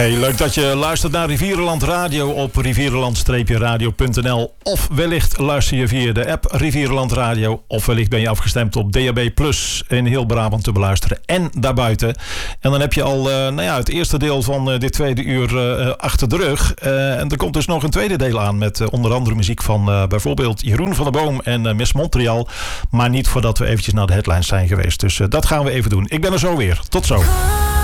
Hey, leuk dat je luistert naar Rivierenland Radio op rivierenland-radio.nl. Of wellicht luister je via de app Rivierenland Radio. Of wellicht ben je afgestemd op DAB+ in heel Brabant te beluisteren en daarbuiten. En dan heb je al het eerste deel van dit tweede uur achter de rug. En er komt dus nog een tweede deel aan met onder andere muziek van bijvoorbeeld Jeroen van der Boom en Miss Montreal. Maar niet voordat we eventjes naar de headlines zijn geweest. Dus dat gaan we even doen. Ik ben er zo weer. Tot zo.